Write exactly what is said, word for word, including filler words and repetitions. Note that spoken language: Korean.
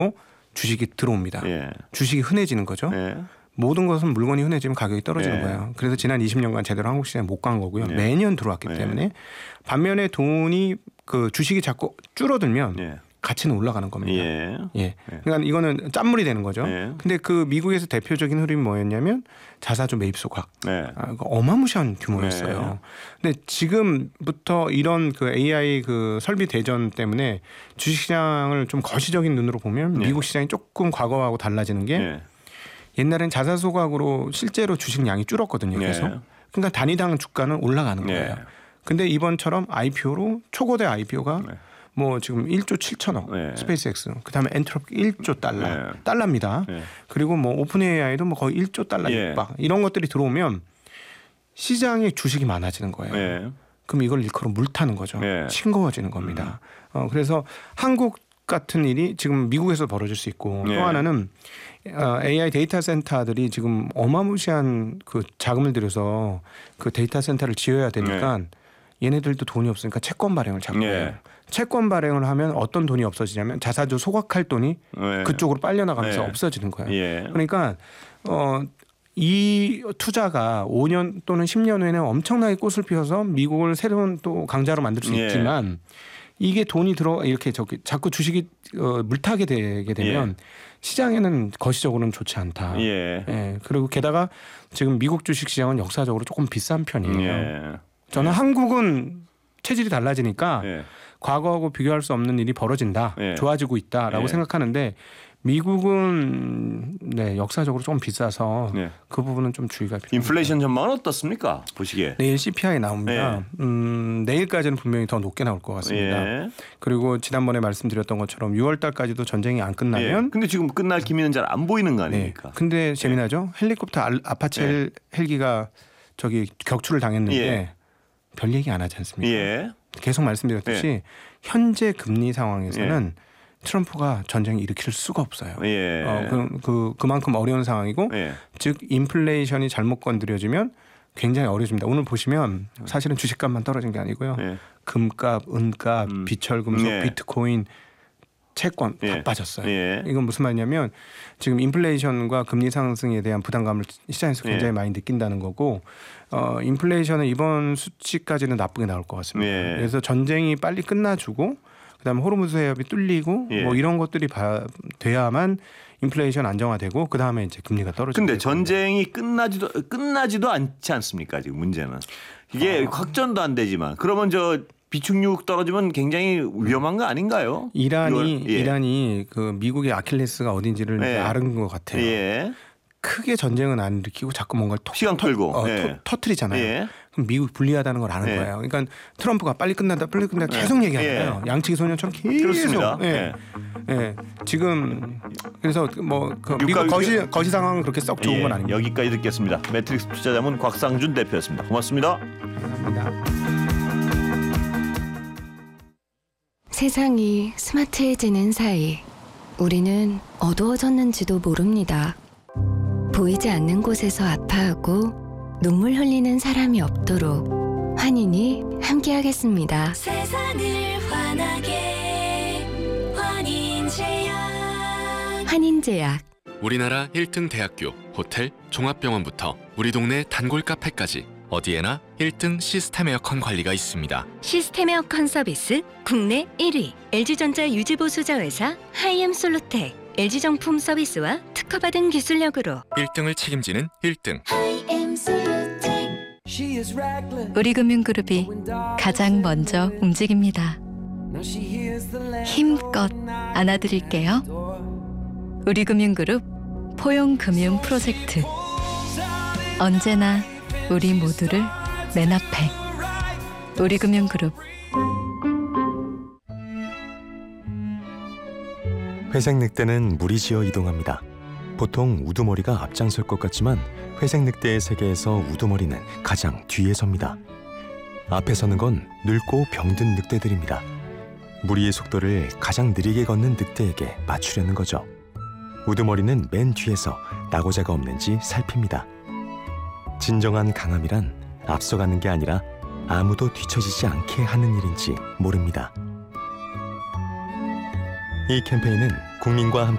주식이 들어옵니다. 예. 주식이 흔해지는 거죠. 예. 모든 것은 물건이 흔해지면 가격이 떨어지는 예. 거예요. 그래서 지난 이십 년간 제대로 한국 시장에 못 간 거고요. 예. 매년 들어왔기 예. 때문에 반면에 돈이 그 주식이 자꾸 줄어들면 예. 가치는 올라가는 겁니다. 예. 예. 그러니까 이거는 짠물이 되는 거죠. 예. 근데 그 미국에서 대표적인 흐름이 뭐였냐면 자사주 매입 소각. 네. 아, 어마무시한 규모였어요. 네. 근데 지금부터 이런 그 에이아이 그 설비 대전 때문에 주식시장을 좀 거시적인 눈으로 보면 네. 미국 시장이 조금 과거하고 달라지는 게 네. 옛날엔 자사 소각으로 실제로 주식 양이 줄었거든요. 계속. 네. 그러니까 단위당 주가는 올라가는 네. 거예요. 근데 이번처럼 아이피오로 초거대 아이피오가 네. 뭐 지금 일조 칠천억 네. 스페이스X 그다음에 엔트로피 일조 달러 네. 달러입니다. 네. 그리고 뭐 오픈 에이아이도 뭐 거의 일조 달러 예. 육박 이런 것들이 들어오면 시장에 주식이 많아지는 거예요. 네. 그럼 이걸 일컬어 물타는 거죠. 네. 싱거워지는 겁니다. 어, 그래서 한국 같은 일이 지금 미국에서 벌어질 수 있고 네. 또 하나는 어, 에이아이 데이터 센터들이 지금 어마무시한 그 자금을 들여서 그 데이터 센터를 지어야 되니까 네. 얘네들도 돈이 없으니까 채권 발행을 자꾸 해요. 네. 채권 발행을 하면 어떤 돈이 없어지냐면 자사주 소각할 돈이 네. 그쪽으로 빨려나가면서 네. 없어지는 거예요. 예. 그러니까 어, 이 투자가 오 년 또는 십 년 후에는 엄청나게 꽃을 피워서 미국을 새로운 또 강자로 만들 수 예. 있지만 이게 돈이 들어 이렇게 저기 자꾸 주식이 어, 물타게 되게 되면 예. 시장에는 거시적으로는 좋지 않다. 예. 예. 그리고 게다가 지금 미국 주식 시장은 역사적으로 조금 비싼 편이에요. 예. 저는 한국은 체질이 달라지니까 예. 과거하고 비교할 수 없는 일이 벌어진다, 예. 좋아지고 있다라고 예. 생각하는데 미국은 네 역사적으로 좀 비싸서 예. 그 부분은 좀 주의가 필요합니다. 인플레이션 전망은 어떻습니까? 보시기에. 내일 씨피아이 나옵니다. 예. 음, 내일까지는 분명히 더 높게 나올 것 같습니다. 예. 그리고 지난번에 말씀드렸던 것처럼 유월 달까지도 전쟁이 안 예. 끝나면 근데 지금 끝날 기미는 잘 안 보이는 거 네. 아닙니까? 근데 재미나죠? 헬리콥터 알- 아파치 헬- 헬기가 저기 격추를 당했는데 예. 별 얘기 안 하지 않습니까? 예. 계속 말씀드렸듯이 현재 금리 상황에서는 트럼프가 전쟁을 일으킬 수가 없어요. 예. 어, 그, 그 그만큼 어려운 상황이고, 예. 즉 인플레이션이 잘못 건드려지면 굉장히 어려집니다. 오늘 보시면 사실은 주식값만 떨어진 게 아니고요. 예. 금값, 은값, 음. 비철금속, 예. 비트코인, 채권 다 예. 빠졌어요. 예. 이건 무슨 말이냐면 지금 인플레이션과 금리 상승에 대한 부담감을 시장에서 굉장히 예. 많이 느낀다는 거고, 어, 인플레이션은 이번 수치까지는 나쁘게 나올 것 같습니다. 예. 그래서 전쟁이 빨리 끝나주고 그다음에 호르무즈 해협이 뚫리고 예. 뭐 이런 것들이 봐, 돼야만 인플레이션 안정화되고 그 다음에 이제 금리가 떨어지고. 근데 전쟁이 끝나지도 끝나지도 않지 않습니까? 지금 문제는 이게 아. 확전도 안 되지만 그러면 저 비축육 떨어지면 굉장히 위험한 거 아닌가요? 이란이 이걸, 예. 이란이 그 미국의 아킬레스가 어딘지를 예. 아는 것 같아요. 예. 크게 전쟁은 안 일으키고 자꾸 뭔가 터, 시간 끌고 어, 예. 터, 트리잖아요 예. 그럼 미국 불리하다는 걸 아는 예. 거예요. 그러니까 트럼프가 빨리 끝난다, 빨리 끝난다 계속 예. 얘기하잖아요. 예. 양치기 소년처럼 계속. 그렇습니다. 예. 예. 지금 그래서 뭐그 미국 유가- 거시 거시 상황은 그렇게 썩 좋은 예. 건 아닙니다. 여기까지 듣겠습니다. 매트릭스 투자자문 곽상준 대표였습니다. 고맙습니다. 감사합니다. 세상이 스마트해지는 사이 우리는 어두워졌는지도 모릅니다. 보이지 않는 곳에서 아파하고 눈물 흘리는 사람이 없도록 환인이 함께하겠습니다. 세상을 환하게 환인제약. 환인제약. 우리나라 일 등 대학교, 호텔, 종합병원부터 우리 동네 단골 카페까지 어디에나 일 등 시스템 에어컨 관리가 있습니다. 시스템 에어컨 서비스 국내 일 위 엘지전자 유지보수자 회사 하이엠솔루텍. 엘지정품 서비스와 특허받은 기술력으로 일 등을 책임지는 일 등. 우리금융그룹이 가장 먼저 움직입니다. 힘껏 안아드릴게요. 우리금융그룹 포용금융 프로젝트. 언제나 우리 모두를 맨 앞에. 우리금융그룹. 회색 늑대는 무리지어 이동합니다. 보통 우두머리가 앞장설 것 같지만 회색 늑대의 세계에서 우두머리는 가장 뒤에 섭니다. 앞에 서는 건 늙고 병든 늑대들입니다. 무리의 속도를 가장 느리게 걷는 늑대에게 맞추려는 거죠. 우두머리는 맨 뒤에서 낙오자가 없는지 살핍니다. 진정한 강함이란 앞서가는 게 아니라 아무도 뒤처지지 않게 하는 일인지 모릅니다. 이 캠페인은 국민과 함께